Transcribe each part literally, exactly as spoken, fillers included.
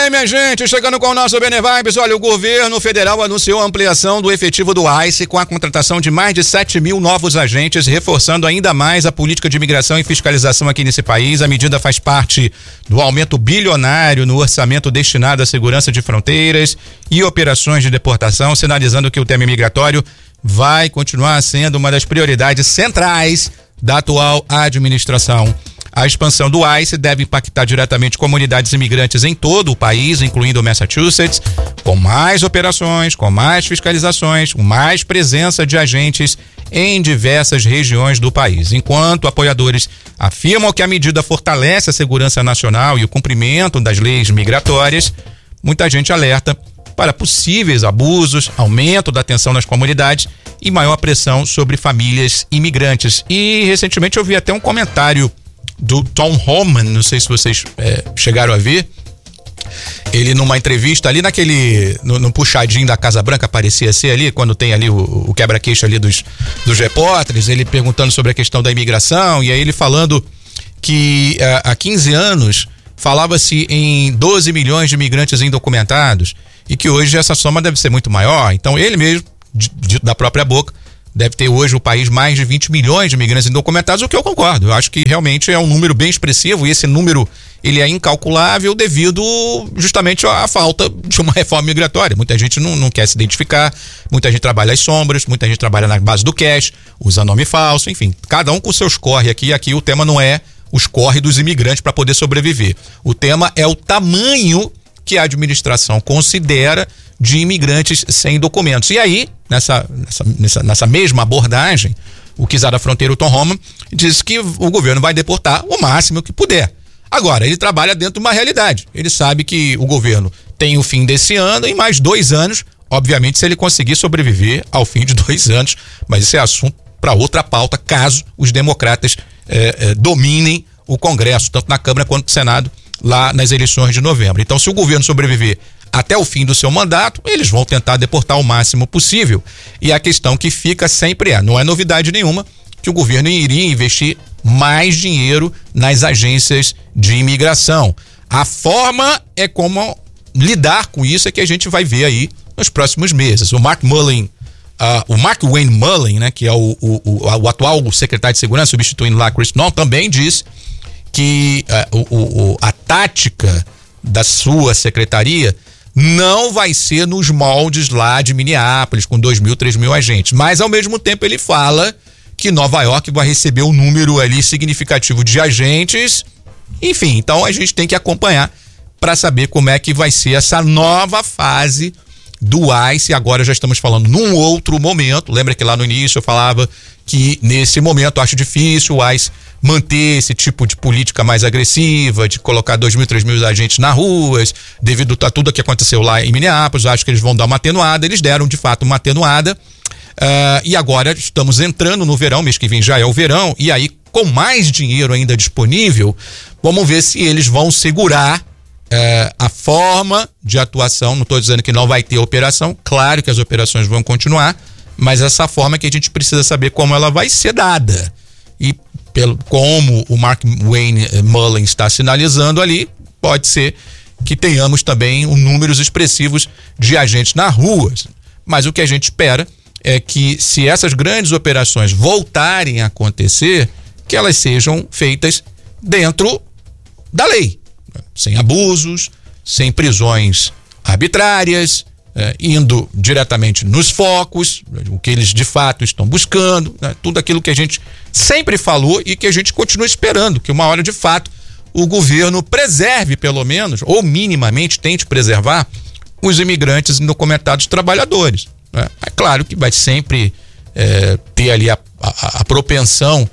bem, minha gente, chegando com o nosso Benevibes. Olha, o governo federal anunciou a ampliação do efetivo do ICE com a contratação de mais de sete mil novos agentes, reforçando ainda mais a política de imigração e fiscalização aqui nesse país. A medida faz parte do aumento bilionário no orçamento destinado à segurança de fronteiras e operações de deportação, sinalizando que o tema migratório vai continuar sendo uma das prioridades centrais da atual administração. A expansão do ICE deve impactar diretamente comunidades imigrantes em todo o país, incluindo o Massachusetts, com mais operações, com mais fiscalizações, com mais presença de agentes em diversas regiões do país. Enquanto apoiadores afirmam que a medida fortalece a segurança nacional e o cumprimento das leis migratórias, muita gente alerta para possíveis abusos, aumento da tensão nas comunidades e maior pressão sobre famílias imigrantes. E recentemente eu vi até um comentário do Tom Homan, não sei se vocês é, chegaram a ver, ele numa entrevista ali naquele, no, no puxadinho da Casa Branca, parecia ser ali, quando tem ali o, o quebra-queixo ali dos, dos repórteres, ele perguntando sobre a questão da imigração, e aí ele falando que uh, há quinze anos falava-se em doze milhões de imigrantes indocumentados e que hoje essa soma deve ser muito maior. Então ele mesmo, dito da própria boca, deve ter hoje o país mais de vinte milhões de imigrantes indocumentados, o que eu concordo. Eu acho que realmente é um número bem expressivo e esse número ele é incalculável devido justamente à falta de uma reforma migratória. Muita gente não, não quer se identificar, muita gente trabalha às sombras, muita gente trabalha na base do cash, usa nome falso, enfim, cada um com seus corre aqui. Aqui o tema não é os corre dos imigrantes para poder sobreviver. O tema é o tamanho que a administração considera de imigrantes sem documentos. E aí, nessa, nessa, nessa, nessa mesma abordagem, o Kizar da Fronteira, o Tom Homan, disse que o governo vai deportar o máximo que puder. Agora, ele trabalha dentro de uma realidade. Ele sabe que o governo tem o fim desse ano e mais dois anos, obviamente, se ele conseguir sobreviver ao fim de dois anos, mas esse é assunto para outra pauta, caso os democratas eh, eh, dominem o Congresso, tanto na Câmara quanto no Senado, lá nas eleições de novembro. Então, se o governo sobreviver até o fim do seu mandato, eles vão tentar deportar o máximo possível. E a questão que fica sempre é, não é novidade nenhuma, que o governo iria investir mais dinheiro nas agências de imigração. A forma é como lidar com isso é que a gente vai ver aí nos próximos meses. O Mark Mullen, uh, o Mark Wayne Mullen, né, que é o, o, o, o atual secretário de segurança, substituindo lá Chris Noll, também disse que uh, o, o, a tática da sua secretaria não vai ser nos moldes lá de Minneapolis, com dois mil, três mil agentes. Mas, ao mesmo tempo, ele fala que Nova York vai receber um número ali significativo de agentes. Enfim, então a gente tem que acompanhar para saber como é que vai ser essa nova fase do ICE. Agora já estamos falando num outro momento. Lembra que lá no início eu falava que nesse momento eu acho difícil o ICE manter esse tipo de política mais agressiva, de colocar dois mil, três mil agentes nas ruas, devido a tudo que aconteceu lá em Minneapolis. Acho que eles vão dar uma atenuada. Eles deram de fato uma atenuada, uh, e agora estamos entrando no verão, mês que vem já é o verão, e aí com mais dinheiro ainda disponível, vamos ver se eles vão segurar uh, a forma de atuação. Não estou dizendo que não vai ter operação, claro que as operações vão continuar, mas essa forma que a gente precisa saber como ela vai ser dada. E pelo, como o Mark Wayne Mullen está sinalizando ali, pode ser que tenhamos também um números expressivos de agentes nas ruas. Mas o que a gente espera é que, se essas grandes operações voltarem a acontecer, que elas sejam feitas dentro da lei, sem abusos, sem prisões arbitrárias, É, indo diretamente nos focos, o que eles de fato estão buscando, né? Tudo aquilo que a gente sempre falou e que a gente continua esperando, que uma hora de fato o governo preserve pelo menos, ou minimamente tente preservar, os imigrantes indocumentados trabalhadores, né? É claro que vai sempre é, ter ali a, a, a propensão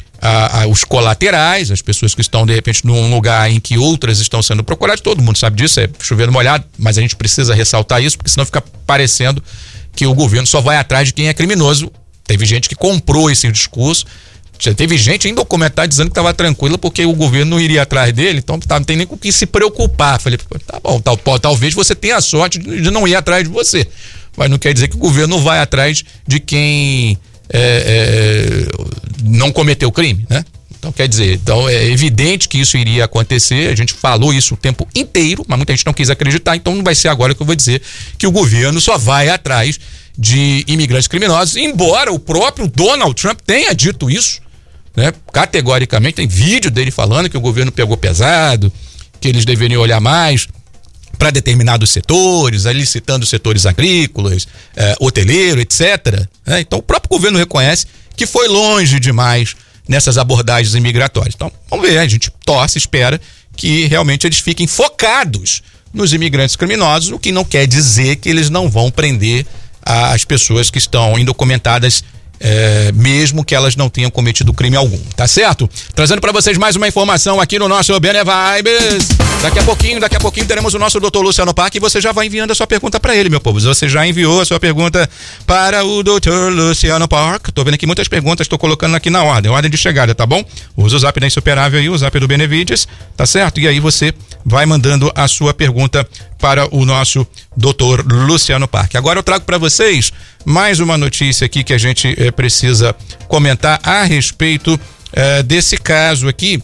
A, a, os colaterais, as pessoas que estão de repente num lugar em que outras estão sendo procuradas. Todo mundo sabe disso, é chovendo molhado, mas a gente precisa ressaltar isso, porque senão fica parecendo que o governo só vai atrás de quem é criminoso. Teve gente que comprou esse discurso, já teve gente indocumentada dizendo que estava tranquila porque o governo não iria atrás dele, então tá, não tem nem com o que se preocupar. Falei, tá bom, tal, talvez você tenha a sorte de não ir atrás de você, mas não quer dizer que o governo vai atrás de quem É, é, não cometeu crime, né? Então, quer dizer, então é evidente que isso iria acontecer, a gente falou isso o tempo inteiro, mas muita gente não quis acreditar, então não vai ser agora que eu vou dizer que o governo só vai atrás de imigrantes criminosos, embora o próprio Donald Trump tenha dito isso, né? Categoricamente, tem vídeo dele falando que o governo pegou pesado, que eles deveriam olhar mais para determinados setores, ali citando setores agrícolas, eh, hoteleiro, etcétera. Né? Então o próprio governo reconhece que foi longe demais nessas abordagens imigratórias. Então vamos ver, a gente torce, espera que realmente eles fiquem focados nos imigrantes criminosos, o que não quer dizer que eles não vão prender as pessoas que estão indocumentadas, É, mesmo que elas não tenham cometido crime algum, tá certo? Trazendo para vocês mais uma informação aqui no nosso Bene Vibes. Daqui a pouquinho, daqui a pouquinho teremos o nosso doutor Luciano Parque e você já vai enviando a sua pergunta para ele, meu povo. Você já enviou a sua pergunta para o doutor Luciano Parque? Tô vendo aqui muitas perguntas, tô colocando aqui na ordem, ordem de chegada, tá bom? Usa o zap da Insuperável aí, o zap do Benevides, tá certo? E aí você vai mandando a sua pergunta para o nosso doutor Luciano Parque. Agora eu trago para vocês mais uma notícia aqui que a gente eh, precisa comentar a respeito eh, desse caso aqui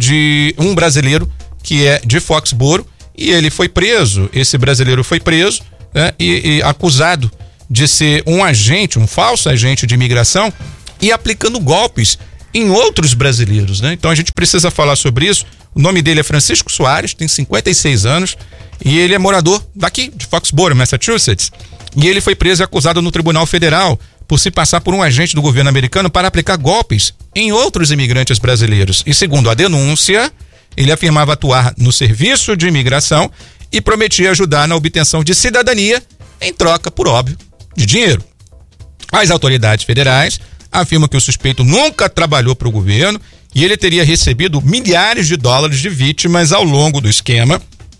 de um brasileiro que é de Foxboro e ele foi preso, esse brasileiro foi preso, né, e, e acusado de ser um agente, um falso agente de imigração e aplicando golpes em outros brasileiros, né? Então a gente precisa falar sobre isso. O nome dele é Francisco Soares, tem cinquenta e seis anos e ele é morador daqui, de Foxboro, Massachusetts. E ele foi preso e acusado no Tribunal Federal por se passar por um agente do governo americano para aplicar golpes em outros imigrantes brasileiros. E segundo a denúncia, ele afirmava atuar no serviço de imigração e prometia ajudar na obtenção de cidadania em troca, por óbvio, de dinheiro. As autoridades federais afirmam que o suspeito nunca trabalhou para o governo e ele teria recebido milhares de dólares de vítimas ao longo do esquema.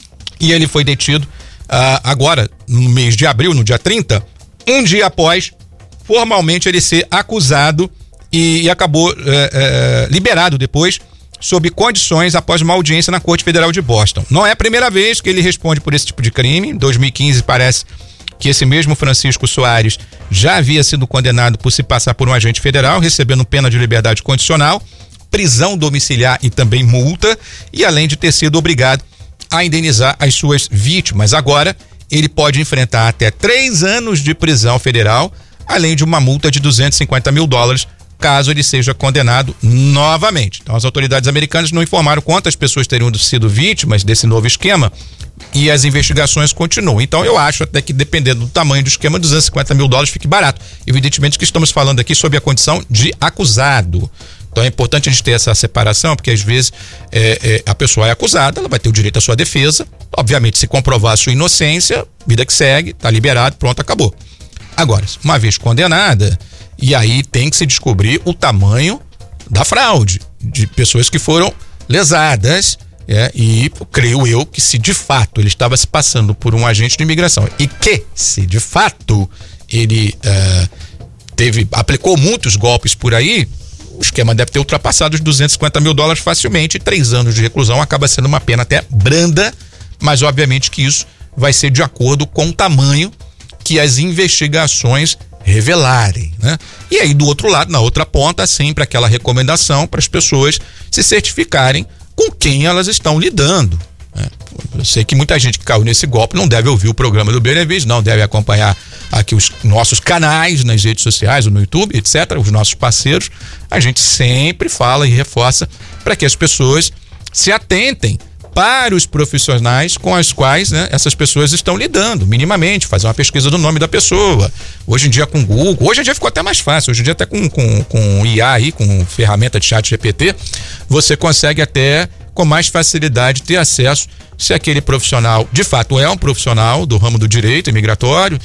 E ele foi detido uh, agora, no mês de abril, no dia trinta, um dia após formalmente ele ser acusado e, e acabou uh, uh, liberado depois, sob condições após uma audiência na Corte Federal de Boston. Não é a primeira vez que ele responde por esse tipo de crime. Em dois mil e quinze parece que esse mesmo Francisco Soares já havia sido condenado por se passar por um agente federal, recebendo pena de liberdade condicional, prisão domiciliar e também multa, e além de ter sido obrigado a indenizar as suas vítimas. Agora, ele pode enfrentar até três anos de prisão federal, além de uma multa de duzentos e cinquenta mil dólares, caso ele seja condenado novamente. Então, as autoridades americanas não informaram quantas pessoas teriam sido vítimas desse novo esquema e as investigações continuam. Então, eu acho até que, dependendo do tamanho do esquema, duzentos e cinquenta mil dólares fique barato. Evidentemente que estamos falando aqui sob a condição de acusado. Então é importante a gente ter essa separação, porque às vezes é, é, a pessoa é acusada, ela vai ter o direito à sua defesa. Obviamente, se comprovar a sua inocência, vida que segue, tá liberado, pronto, acabou. Agora, uma vez condenada, e aí tem que se descobrir o tamanho da fraude, de pessoas que foram lesadas, é, e creio eu que se de fato ele estava se passando por um agente de imigração e que se de fato ele é, teve, aplicou muitos golpes por aí, o esquema deve ter ultrapassado os duzentos e cinquenta mil dólares facilmente, e três anos de reclusão acaba sendo uma pena até branda, mas obviamente que isso vai ser de acordo com o tamanho que as investigações revelarem, né? E aí do outro lado, na outra ponta, sempre aquela recomendação para as pessoas se certificarem com quem elas estão lidando, né? Eu sei que muita gente que caiu nesse golpe não deve ouvir o programa do Benevides, não deve acompanhar aqui os nossos canais nas redes sociais, no YouTube, etcétera, os nossos parceiros. A gente sempre fala e reforça para que as pessoas se atentem para os profissionais com os quais, né, essas pessoas estão lidando, minimamente, fazer uma pesquisa do nome da pessoa. Hoje em dia com Google, hoje em dia ficou até mais fácil, hoje em dia até com, com, com I A aí, com ferramenta de chat G P T, você consegue até com mais facilidade ter acesso se aquele profissional de fato é um profissional do ramo do direito imigratório,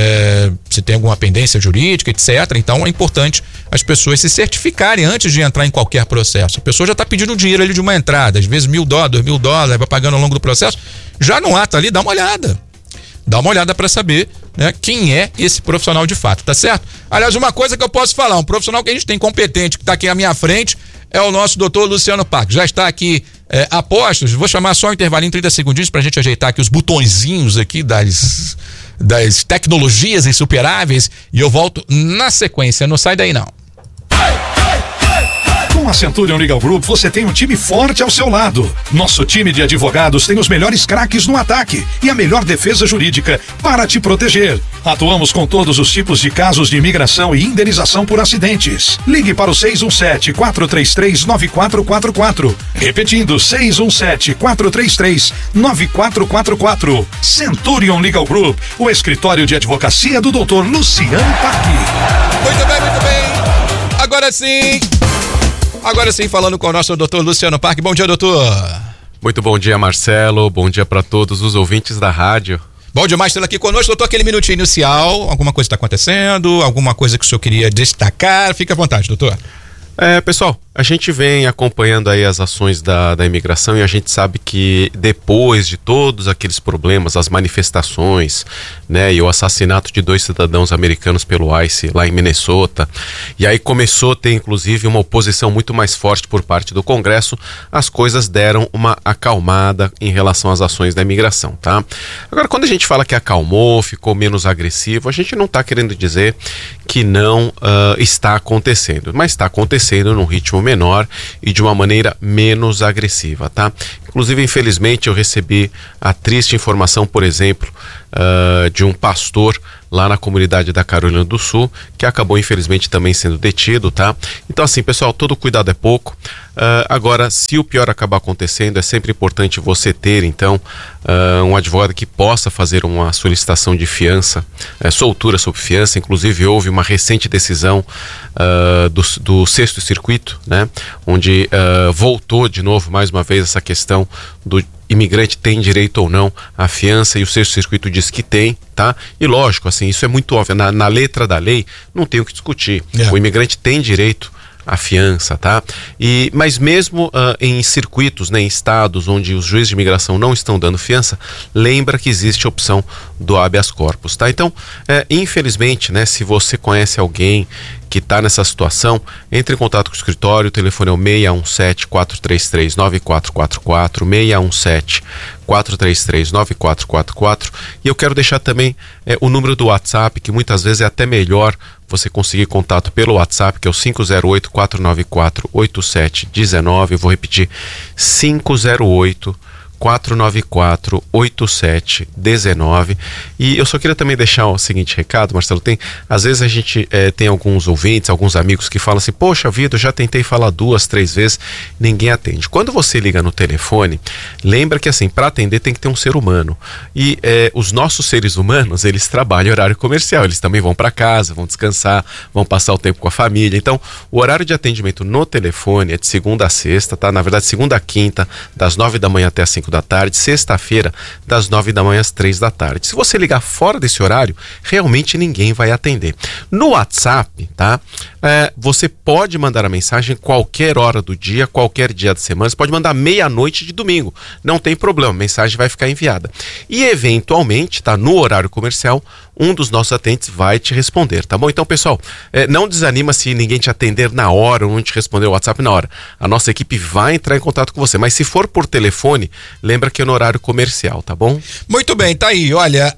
é, se tem alguma pendência jurídica, etcétera. Então é importante as pessoas se certificarem antes de entrar em qualquer processo. A pessoa já está pedindo dinheiro ali de uma entrada, às vezes mil dólares, dois mil dólares, vai pagando ao longo do processo, já no ato ali, dá uma olhada. Dá uma olhada para saber, né, quem é esse profissional de fato, tá certo? Aliás, uma coisa que eu posso falar, um profissional que a gente tem competente, que está aqui à minha frente, é o nosso doutor Luciano Parque. Já está aqui é, a postos. Vou chamar só um intervalinho, trinta segundinhos, para a gente ajeitar aqui os botõezinhos aqui das, das tecnologias insuperáveis, e eu volto na sequência. Não sai daí não. Com a Centurion Legal Group, você tem um time forte ao seu lado. Nosso time de advogados tem os melhores craques no ataque e a melhor defesa jurídica para te proteger. Atuamos com todos os tipos de casos de imigração e indenização por acidentes. Ligue para o seis um sete, quatro três três, nove quatro quatro quatro. Repetindo, seis um sete, quatro três três, nove quatro quatro quatro. Centurion Legal Group, o escritório de advocacia do doutor Luciano Parque. Muito bem, muito bem. Agora sim, agora sim falando com o nosso doutor Luciano Parque. Bom dia, doutor. Muito bom dia, Marcelo. Bom dia para todos os ouvintes da rádio. Bom demais tê-lo aqui conosco, doutor. Aquele minutinho inicial, alguma coisa está acontecendo, alguma coisa que o senhor queria destacar? Fique à vontade, doutor. É, pessoal, a gente vem acompanhando aí as ações da, da imigração e a gente sabe que depois de todos aqueles problemas, as manifestações, né, e o assassinato de dois cidadãos americanos pelo ICE lá em Minnesota, e aí começou a ter inclusive uma oposição muito mais forte por parte do Congresso, as coisas deram uma acalmada em relação às ações da imigração, tá? Agora, quando a gente fala que acalmou, ficou menos agressivo, a gente não está querendo dizer que não uh, está acontecendo, mas está acontecendo num ritmo menor e de uma maneira menos agressiva, tá? Inclusive, infelizmente, eu recebi a triste informação, por exemplo, uh, de um pastor lá na comunidade da Carolina do Sul, que acabou, infelizmente, também sendo detido, tá? Então, assim, pessoal, todo cuidado é pouco. Uh, agora, se o pior acabar acontecendo, é sempre importante você ter, então, uh, um advogado que possa fazer uma solicitação de fiança, uh, soltura sob fiança. Inclusive, houve uma recente decisão uh, do, do Sexto Circuito, né? Onde uh, voltou de novo, mais uma vez, essa questão do imigrante tem direito ou não à fiança, e o Sexto Circuito diz que tem, tá? E lógico, assim, isso é muito óbvio, na, na letra da lei não tem o que discutir, é. O imigrante tem direito à fiança, tá? E, mas mesmo uh, em circuitos, né, em estados onde os juízes de imigração não estão dando fiança, lembra que existe a opção do habeas corpus, tá? Então, é, infelizmente, né, se você conhece alguém que está nessa situação, entre em contato com o escritório. O telefone é o seis um sete, quatro três três, nove quatro quatro quatro, seis um sete, quatro três três, nove quatro quatro quatro. E eu quero deixar também é, o número do WhatsApp, que muitas vezes é até melhor você conseguir contato pelo WhatsApp, que é o cinco zero oito, quatro nove quatro, oito sete um nove. Eu vou repetir, cinco zero oito, quatro nove quatro, oito sete um nove. E eu só queria também deixar o seguinte recado, Marcelo. Tem, às vezes a gente é, tem alguns ouvintes, alguns amigos que falam assim: poxa vida, eu já tentei falar duas, três vezes, ninguém atende. Quando você liga no telefone, lembra que assim, para atender tem que ter um ser humano. E é, os nossos seres humanos, eles trabalham em horário comercial, eles também vão para casa, vão descansar, vão passar o tempo com a família. Então, o horário de atendimento no telefone é de segunda a sexta, tá? Na verdade, segunda a quinta, das nove da manhã até as cinco da tarde, sexta-feira, das nove da manhã às três da tarde. Se você ligar fora desse horário, realmente ninguém vai atender. No WhatsApp, tá? É, você pode mandar a mensagem qualquer hora do dia, qualquer dia da semana. Você pode mandar meia-noite de domingo, não tem problema, a mensagem vai ficar enviada. E eventualmente, tá? No horário comercial, um dos nossos atendentes vai te responder, tá bom? Então, pessoal, é, não desanima se ninguém te atender na hora ou não te responder o WhatsApp na hora. A nossa equipe vai entrar em contato com você, mas se for por telefone, lembra que é no horário comercial, tá bom? Muito bem, tá aí. Olha,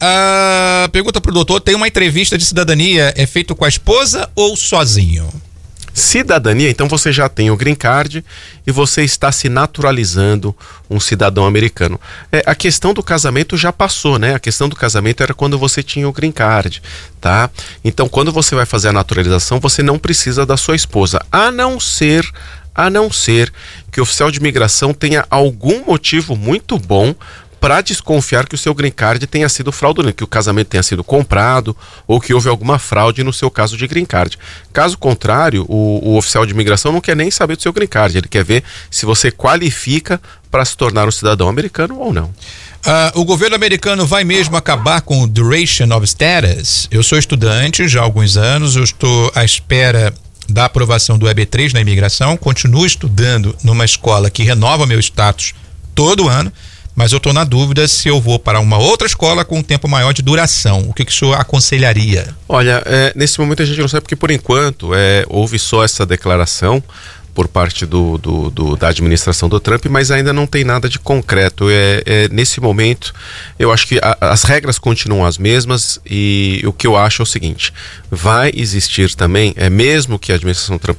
a pergunta pro doutor: tem uma entrevista de cidadania, é feito com a esposa ou sozinho? Cidadania, então você já tem o green card e você está se naturalizando um cidadão americano. É, a questão do casamento já passou, né? A questão do casamento era quando você tinha o green card, tá? Então, quando você vai fazer a naturalização, você não precisa da sua esposa, a não ser, a não ser que o oficial de imigração tenha algum motivo muito bom para desconfiar que o seu green card tenha sido fraudulento, que o casamento tenha sido comprado ou que houve alguma fraude no seu caso de green card. Caso contrário, o, o oficial de imigração não quer nem saber do seu green card, ele quer ver se você qualifica para se tornar um cidadão americano ou não. Uh, o governo americano vai mesmo acabar com o Duration of Status? Eu sou estudante já há alguns anos, eu estou à espera da aprovação do E B três na imigração, continuo estudando numa escola que renova meu status todo ano, mas eu estou na dúvida se eu vou para uma outra escola com um tempo maior de duração. O que, que o senhor aconselharia? Olha, é, nesse momento a gente não sabe, porque por enquanto é, houve só essa declaração por parte do, do, do, da administração do Trump, mas ainda não tem nada de concreto. É, é, nesse momento, eu acho que a, as regras continuam as mesmas, e o que eu acho é o seguinte: vai existir também, é, mesmo que a administração Trump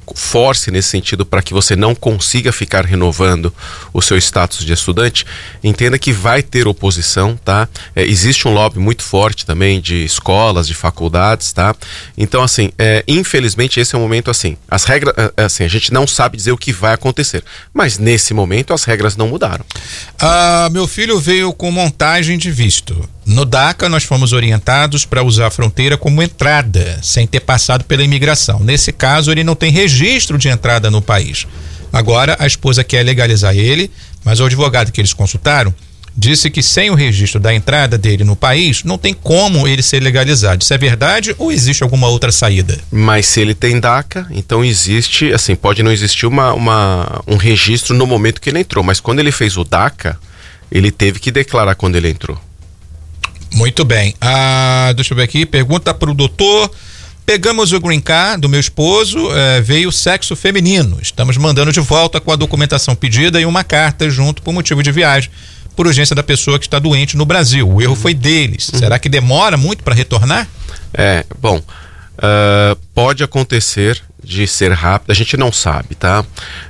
force nesse sentido para que você não consiga ficar renovando o seu status de estudante, entenda que vai ter oposição, tá? É, existe um lobby muito forte também de escolas, de faculdades, tá? Então, assim, é, infelizmente esse é um momento assim, as regras, assim, a gente não sabe dizer o que vai acontecer, mas nesse momento as regras não mudaram. Ah, meu filho veio com montagem de visto. No DACA nós fomos orientados para usar a fronteira como entrada, sem ter passado pela imigração. Nesse caso, ele não tem registro de entrada no país. Agora, a esposa quer legalizar ele, mas o advogado que eles consultaram disse que sem o registro da entrada dele no país, não tem como ele ser legalizado. Isso é verdade ou existe alguma outra saída? Mas se ele tem DACA, então existe, assim, pode não existir uma, uma, um registro no momento que ele entrou, mas quando ele fez o DACA, ele teve que declarar quando ele entrou. Muito bem. Ah, deixa eu ver aqui. Pergunta para o doutor. Pegamos o green card do meu esposo, eh, veio sexo feminino. Estamos mandando de volta com a documentação pedida e uma carta junto por motivo de viagem, por urgência da pessoa que está doente no Brasil. O erro foi deles. Uhum. Será que demora muito para retornar? É, bom, uh, pode acontecer de ser rápido, a gente não sabe, tá?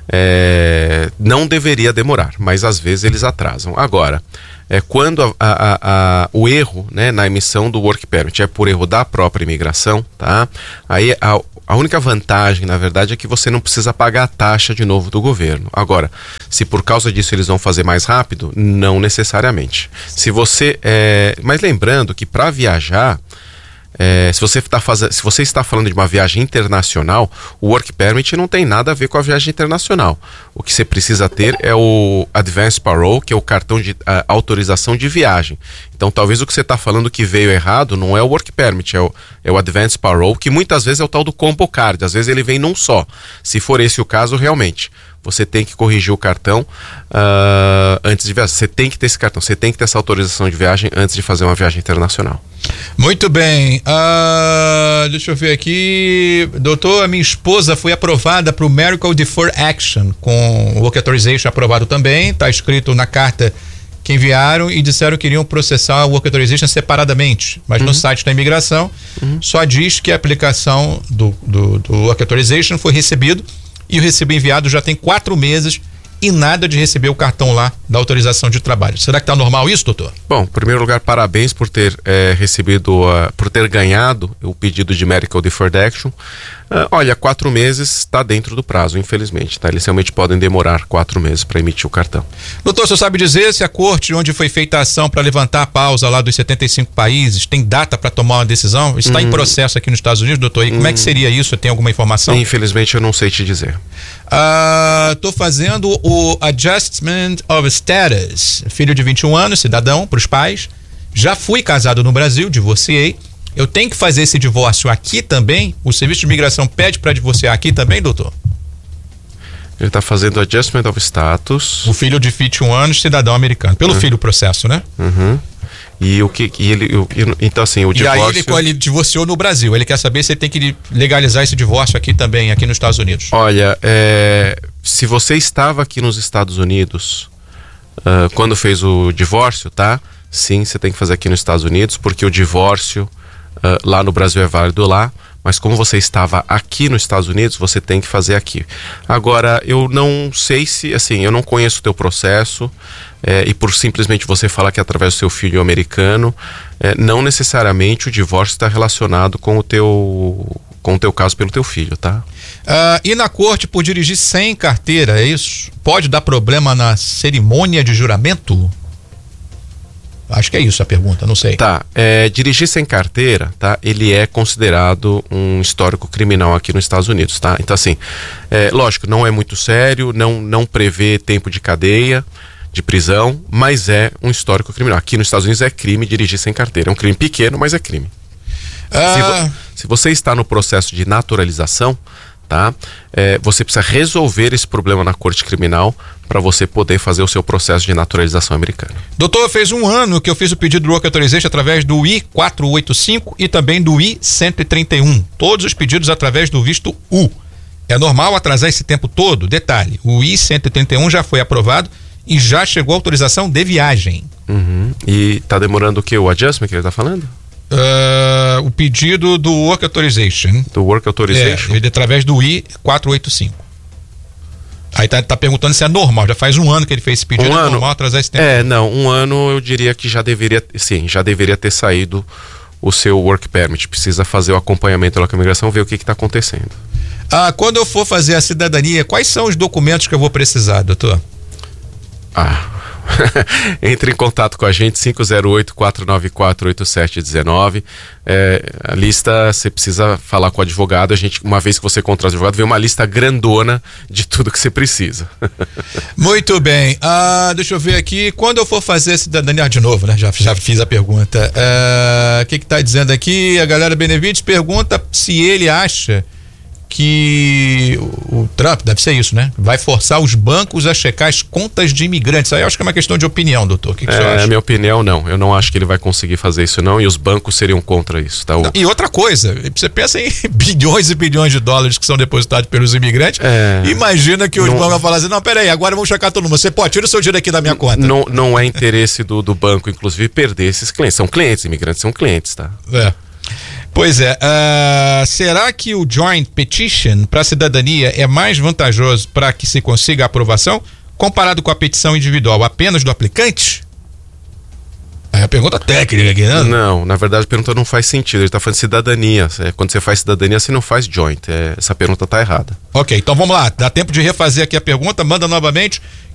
É, não deveria demorar, mas às vezes eles atrasam. Agora, é quando a, a, a, o erro, né, na emissão do work permit é por erro da própria imigração, tá? Aí a, a única vantagem, na verdade, é que você não precisa pagar a taxa de novo do governo. Agora, se por causa disso eles vão fazer mais rápido, não necessariamente. Se você, é, mas lembrando que para viajar, É, se, você tá faz... se você está falando de uma viagem internacional, o work permit não tem nada a ver com a viagem internacional. O que você precisa ter é o Advance Parole, que é o cartão de a, autorização de viagem. Então talvez o que você está falando que veio errado não é o work permit, é o, é o Advance Parole, que muitas vezes é o tal do combo card, às vezes ele vem num só. Se for esse o caso, realmente você tem que corrigir o cartão uh, antes de viajar. Você tem que ter esse cartão, você tem que ter essa autorização de viagem antes de fazer uma viagem internacional. Muito bem. Uh, deixa eu ver aqui. Doutor, a minha esposa foi aprovada para o Medical Deferred Action, com o Work Authorization aprovado também. Está escrito na carta que enviaram e disseram que iriam processar o Work Authorization separadamente. Mas uhum. no site da imigração uhum. só diz que a aplicação do, do, do Work Authorization foi recebido e o recibo enviado já tem quatro meses e nada de receber o cartão lá da autorização de trabalho. Será que está normal isso, doutor? Bom, em primeiro lugar, parabéns por ter é, recebido, uh, por ter ganhado o pedido de Medical Deferred Action. Uh, olha, quatro meses está dentro do prazo, infelizmente, tá? Eles realmente podem demorar quatro meses para emitir o cartão. Doutor, você sabe dizer se a corte onde foi feita a ação para levantar a pausa lá dos setenta e cinco países tem data para tomar uma decisão? Está hum. em processo aqui nos Estados Unidos, doutor? E hum. como é que seria isso? Tem alguma informação? Infelizmente eu não sei te dizer. Estou uh, fazendo o Adjustment of Status, filho de vinte e um anos, cidadão, para os pais. Já fui casado no Brasil, divorciei. Eu tenho que fazer esse divórcio aqui também? O Serviço de Imigração pede para divorciar aqui também, doutor? Ele está fazendo Adjustment of Status. O filho de vinte e um anos, cidadão americano. Pelo uhum. filho o processo, né? Uhum. E o que e ele, eu, então assim, o e divórcio... aí ele, ele divorciou no Brasil, ele quer saber se ele tem que legalizar esse divórcio aqui também, aqui nos Estados Unidos. Olha, é, se você estava aqui nos Estados Unidos uh, quando fez o divórcio, tá? Sim, você tem que fazer aqui nos Estados Unidos, porque o divórcio uh, lá no Brasil é válido lá, mas como você estava aqui nos Estados Unidos, você tem que fazer aqui. Agora, eu não sei se, assim, eu não conheço o teu processo, é, e por simplesmente você falar que é através do seu filho americano, é, não necessariamente o divórcio está relacionado com o teu, com o teu caso pelo teu filho, tá? Uh, e na corte por dirigir sem carteira, é isso? Pode dar problema na cerimônia de juramento? Acho que é isso a pergunta, não sei. Tá, é, dirigir sem carteira, tá? Ele é considerado um histórico criminal aqui nos Estados Unidos, tá? Então assim, é, lógico, não é muito sério, não, não prevê tempo de cadeia, de prisão, mas é um histórico criminal. Aqui nos Estados Unidos é crime dirigir sem carteira, é um crime pequeno, mas é crime. Ah. Se, vo, se você está no processo de naturalização, tá? É, você precisa resolver esse problema na corte criminal para você poder fazer o seu processo de naturalização americana. Doutor, fez um ano que eu fiz o pedido do Work Authorization através do I quatrocentos e oitenta e cinco e também do I cento e trinta e um. Todos os pedidos através do visto U. É normal atrasar esse tempo todo? Detalhe, o I cento e trinta e um já foi aprovado e já chegou a autorização de viagem. Uhum. E tá demorando o que? O adjustment que ele tá falando? Uh, o pedido do Work Authorization. Do Work Authorization? É, ele é através do I quatrocentos e oitenta e cinco. Aí tá, tá perguntando se é normal. Já faz um ano que ele fez esse pedido. Um é ano? normal atrasar esse tempo? É, não. Um ano eu diria que já deveria, sim, já deveria ter saído o seu Work Permit. Precisa fazer o acompanhamento lá com a imigração, ver o que está acontecendo. Ah, quando eu for fazer a cidadania, quais são os documentos que eu vou precisar, doutor? Ah... Entre em contato com a gente, cinco zero oito, quatro nove quatro, oito sete um nove. É, a lista, você precisa falar com o advogado. A gente, uma vez que você contrata o advogado, vem uma lista grandona de tudo que você precisa. Muito bem. Ah, deixa eu ver aqui. Quando eu for fazer cidadania, de novo, né? Já, já fiz a pergunta. O que que tá dizendo aqui? A galera Benevides pergunta se ele acha que o, o Trump, deve ser isso, né? Vai forçar os bancos a checar as contas de imigrantes. Aí eu acho que é uma questão de opinião, doutor. O que, que é, você acha? É minha opinião, não. Eu não acho que ele vai conseguir fazer isso, não. E os bancos seriam contra isso, tá? O... Não, e outra coisa, você pensa em bilhões e bilhões de dólares que são depositados pelos imigrantes. É... Imagina que os não... bancos vão falar assim: não, peraí, agora vamos checar todo mundo. Você pode, tira o seu dinheiro aqui da minha conta. Não, não é interesse do, do banco, inclusive, perder esses clientes. São clientes, imigrantes são clientes, tá? É. Pois é, uh, será que o Joint Petition para a cidadania é mais vantajoso para que se consiga a aprovação comparado com a petição individual apenas do aplicante? É a pergunta técnica aqui, né? Não, na verdade a pergunta não faz sentido, ele está falando de cidadania. É, quando você faz cidadania, você não faz joint. É, essa pergunta está errada. Ok, então vamos lá, dá tempo de refazer aqui a pergunta, manda novamente,